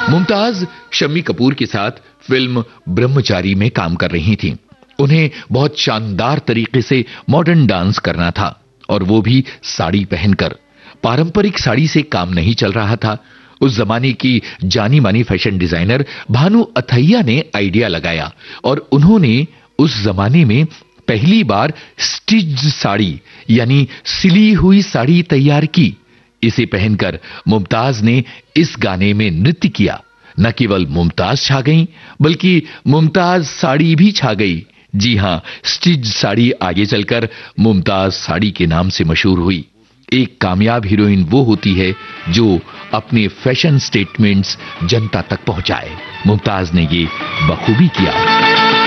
मुमताज शम्मी कपूर के साथ फिल्म ब्रह्मचारी में काम कर रही थीं। उन्हें बहुत शानदार तरीके से मॉडर्न डांस करना था और वो भी साड़ी पहनकर। पारंपरिक साड़ी से काम नहीं चल रहा था। उस जमाने की जानी मानी फैशन डिजाइनर भानु अथैया ने आइडिया लगाया और उन्होंने उस जमाने में पहली बार स्टिच्ड साड़ी यानी सिली हुई साड़ी तैयार की। इसे पहनकर मुमताज ने इस गाने में नृत्य किया। न केवल मुमताज छा गईं, बल्कि मुमताज साड़ी भी छा गई। जी हां, स्टिच्ड साड़ी आगे चलकर मुमताज साड़ी के नाम से मशहूर हुई। एक कामयाब हीरोइन वो होती है जो अपने फैशन स्टेटमेंट्स जनता तक पहुंचाए। मुमताज ने ये बखूबी किया।